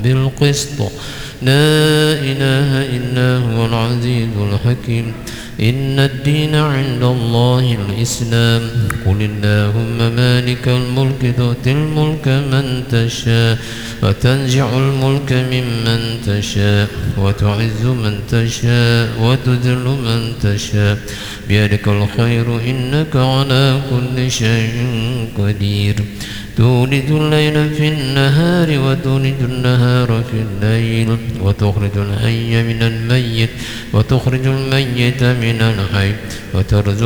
بالقسط لا إله إلا هو العزيز الحكيم إن الدين عند الله الإسلام قل اللهم مالك الملك تؤتي الملك من تشاء وتنزع الملك ممن تشاء وتعز من تشاء وتذل من تشاء بيدك الخير إنك على كل شيء قدير تولد الليل في النهار وتولد النهار في الليل وتخرج الحي من الميت وتخرج الميت من الحي وترزق